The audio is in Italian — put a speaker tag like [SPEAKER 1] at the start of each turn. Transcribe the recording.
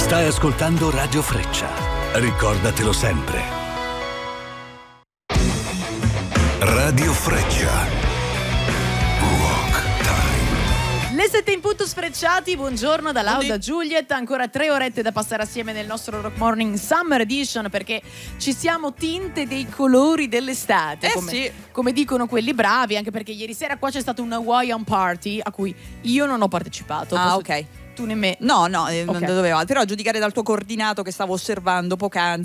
[SPEAKER 1] Stai ascoltando Radio Freccia. Ricordatelo sempre. Radio Freccia.
[SPEAKER 2] Le 7 in punto sfrecciati, buongiorno da Lauda Juliet, ancora 3 orette da passare assieme nel nostro Rock Morning Summer Edition, perché ci siamo tinte dei colori dell'estate, come dicono quelli bravi, anche perché ieri sera qua c'è stata una Hawaiian Party a cui io non ho partecipato.
[SPEAKER 3] Ok.
[SPEAKER 2] Tu nemmeno?
[SPEAKER 3] No, non doveva. Però a giudicare dal tuo coordinato che stavo osservando poc'anzi,